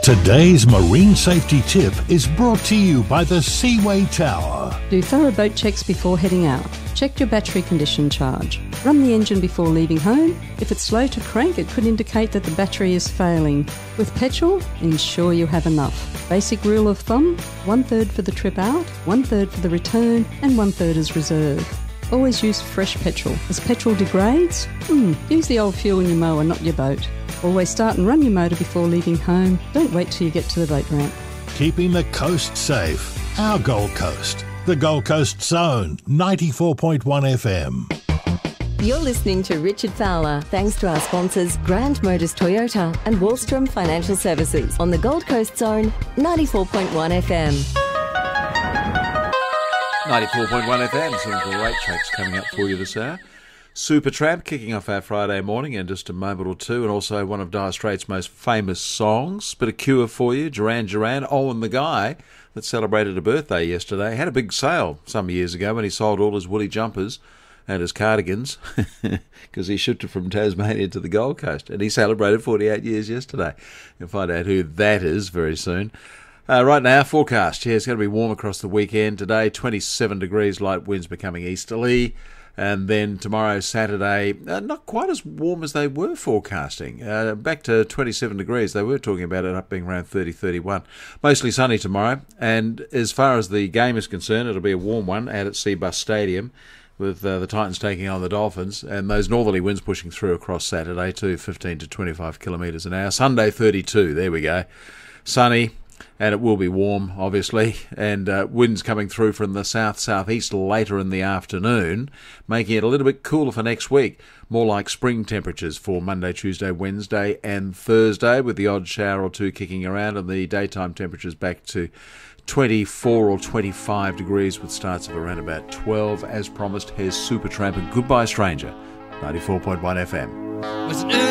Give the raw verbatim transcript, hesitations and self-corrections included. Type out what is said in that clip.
Today's marine safety tip is brought to you by the Seaway Tower. Do thorough boat checks before heading out. Check your battery condition charge. Run the engine before leaving home. If it's slow to crank, it could indicate that the battery is failing. With petrol, ensure you have enough. Basic rule of thumb, one third for the trip out, one third for the return, and one third as reserve. Always use fresh petrol. As petrol degrades, hmm, use the old fuel in your mower, not your boat. Always start and run your motor before leaving home. Don't wait till you get to the boat ramp. Keeping the coast safe. Our Gold Coast. The Gold Coast Zone, ninety-four point one F M. You're listening to Richard Fowler, thanks to our sponsors Grand Motors Toyota and Wallstrom Financial Services on the Gold Coast Zone, ninety-four point one F M. ninety-four point one F M, some great tracks coming up for you this hour. Supertramp kicking off our Friday morning in just a moment or two, and also one of Dire Straits' most famous songs. Bit of Cure for you, Duran Duran. Owen the guy that celebrated a birthday yesterday had a big sale some years ago when he sold all his woolly jumpers and his cardigans because he shipped it from Tasmania to the Gold Coast, and he celebrated forty-eight years yesterday. You'll find out who that is very soon. Uh, right now, forecast. Yeah, it's going to be warm across the weekend. Today, twenty-seven degrees, light winds becoming easterly. And then tomorrow, Saturday, uh, not quite as warm as they were forecasting. Uh, back to twenty-seven degrees. They were talking about it up being around thirty, thirty-one. Mostly sunny tomorrow. And as far as the game is concerned, it'll be a warm one out at Seabus Stadium with uh, the Titans taking on the Dolphins. And those northerly winds pushing through across Saturday to fifteen to twenty-five kilometres an hour. Sunday, thirty-two. There we go. Sunny. And it will be warm, obviously, and uh, winds coming through from the south-southeast later in the afternoon, making it a little bit cooler for next week. More like spring temperatures for Monday, Tuesday, Wednesday and Thursday, with the odd shower or two kicking around, and the daytime temperatures back to twenty-four or twenty-five degrees with starts of around about twelve. As promised, here's Supertramp and Goodbye Stranger, ninety-four point one F M.